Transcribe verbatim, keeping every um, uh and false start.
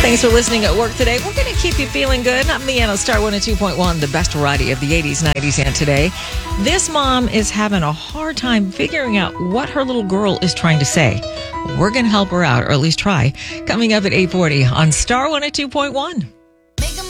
Thanks for listening at work today. We're going to keep you feeling good. I'm Leanna, Star one oh two point one, the best variety of the eighties, nineties, and today. This mom is having a hard time figuring out what her little girl is trying to say. We're going to help her out, or at least try. Coming up at eight forty on Star one oh two point one.